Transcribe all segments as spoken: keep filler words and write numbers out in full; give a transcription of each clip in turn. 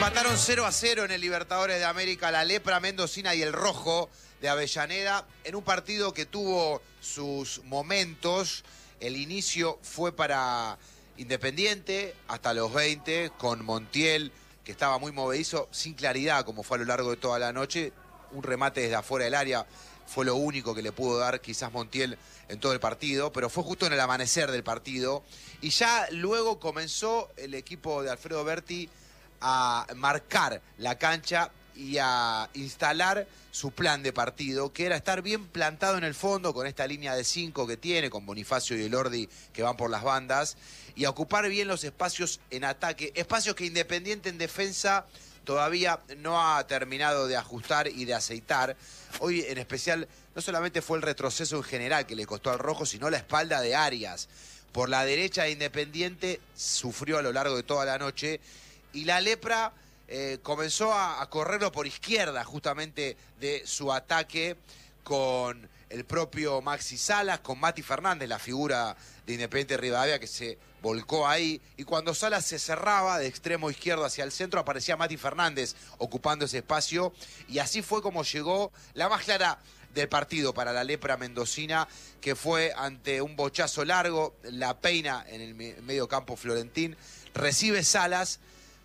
Empataron cero a cero en el Libertadores de América la Lepra Mendocina y el Rojo de Avellaneda en un partido que tuvo sus momentos. El inicio fue para Independiente hasta los veinte con Montiel, que estaba muy movedizo, sin claridad como fue a lo largo de toda la noche. Un remate desde afuera del área fue lo único que le pudo dar quizás Montiel en todo el partido, pero fue justo en el amanecer del partido. Y ya luego comenzó el equipo de Alfredo Berti a marcar la cancha y a instalar su plan de partido, que era estar bien plantado en el fondo con esta línea de cinco que tiene, con Bonifacio y Elordi que van por las bandas, y a ocupar bien los espacios en ataque, espacios que Independiente en defensa todavía no ha terminado de ajustar y de aceitar. Hoy en especial no solamente fue el retroceso en general que le costó al Rojo, sino la espalda de Arias. Por la derecha de Independiente sufrió a lo largo de toda la noche, y la Lepra eh, comenzó a, a correrlo por izquierda justamente de su ataque con el propio Maxi Salas, con Mati Fernández, la figura de Independiente Rivadavia, que se volcó ahí. Y cuando Salas se cerraba de extremo izquierdo hacia el centro, aparecía Mati Fernández ocupando ese espacio. Y así fue como llegó la más clara del partido para la Lepra Mendocina, que fue ante un bochazo largo, la peina en el medio campo Florentín, recibe Salas,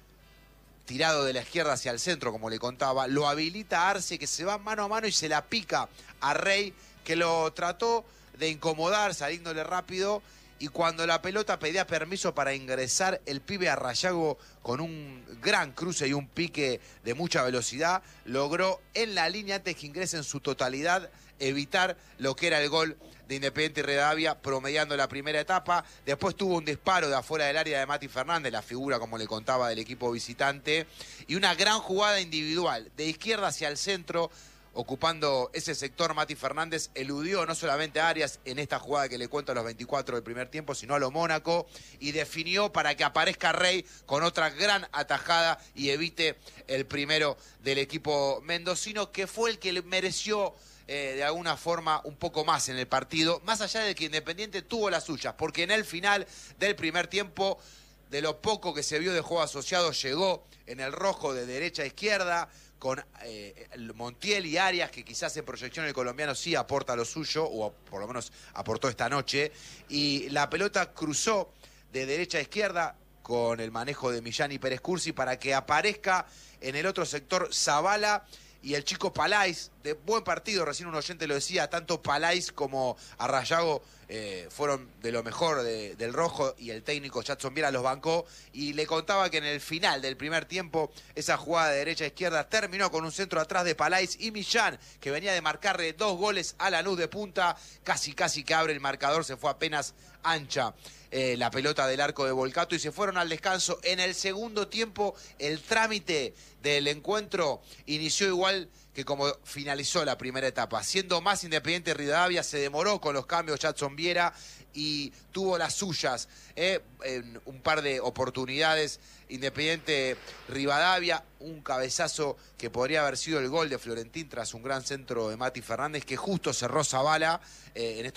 tirado de la izquierda hacia el centro, como le contaba, lo habilita a Arce, que se va mano a mano y se la pica a Rey, que lo trató de incomodar, saliéndole rápido, y cuando la pelota pedía permiso para ingresar, el pibe Arrayago, con un gran cruce y un pique de mucha velocidad, logró en la línea, antes que ingrese en su totalidad, evitar lo que era el gol de Independiente Rivadavia, promediando la primera etapa. Después tuvo un disparo de afuera del área de Mati Fernández, la figura, como le contaba, del equipo visitante, y una gran jugada individual, de izquierda hacia el centro, ocupando ese sector. Mati Fernández eludió no solamente a Arias en esta jugada que le cuento a los veinticuatro del primer tiempo, sino a lo Mónaco, y definió para que aparezca Rey con otra gran atajada y evite el primero del equipo mendocino, que fue el que le mereció Eh, de alguna forma un poco más en el partido, más allá de que Independiente tuvo las suyas, porque en el final del primer tiempo, de lo poco que se vio de juego asociado, llegó en el Rojo de derecha a izquierda, con eh, Montiel y Arias, que quizás en proyección el colombiano sí aporta lo suyo, o por lo menos aportó esta noche, y la pelota cruzó de derecha a izquierda con el manejo de Millán y Pérez Cursi para que aparezca en el otro sector Zavala y el chico Palais, de buen partido. Recién un oyente lo decía, tanto Palais como Arrayago eh, fueron de lo mejor de, del Rojo, y el técnico Jadson Viera los bancó, y le contaba que en el final del primer tiempo esa jugada de derecha a izquierda terminó con un centro atrás de Palais, y Millán, que venía de marcarle dos goles a Lanús de punta, casi casi que abre el marcador, se fue apenas ancha eh, la pelota del arco de Volcato, y se fueron al descanso. En el segundo tiempo el trámite del encuentro inició igual que como finalizó la primera etapa, siendo más Independiente Rivadavia. Se demoró con los cambios Jadson Viera y tuvo las suyas eh, en un par de oportunidades. Independiente Rivadavia, un cabezazo que podría haber sido el gol de Florentín tras un gran centro de Mati Fernández, que justo cerró Zavala eh, en estos